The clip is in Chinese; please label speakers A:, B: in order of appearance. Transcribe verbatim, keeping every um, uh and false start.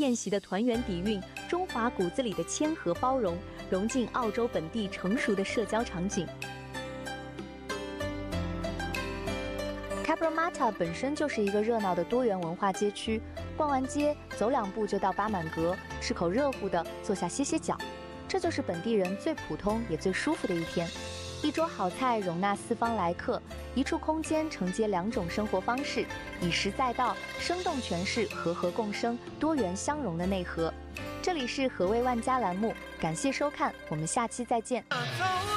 A: 宴席的团圆底蕴，中华骨子里的谦和包容，融进澳洲本地成熟的社交场景。Cabramatta 本身就是一个热闹的多元文化街区，逛完街走两步就到巴满阁，吃口热乎的，坐下歇歇脚，这就是本地人最普通也最舒服的一天。一桌好菜容纳四方来客，一处空间承接两种生活方式，以实在道，生动诠释和和共生、多元相融的内核。这里是和味万家栏目，感谢收看，我们下期再见。